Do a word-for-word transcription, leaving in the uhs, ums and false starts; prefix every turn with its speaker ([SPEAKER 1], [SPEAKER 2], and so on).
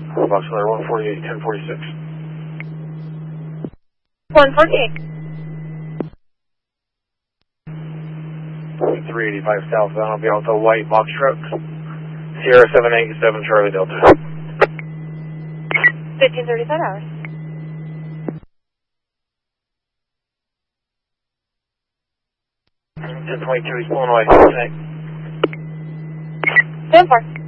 [SPEAKER 1] Box Letter one forty-eight, ten forty-six.
[SPEAKER 2] one forty-eight.
[SPEAKER 1] three eighty-five southbound, I'll be out the white box truck. Sierra seven eight seven Charlie Delta.
[SPEAKER 2] fifteen thirty-five hours.
[SPEAKER 1] ten twenty-two, he's pulling away. Thanks.
[SPEAKER 2] ten four.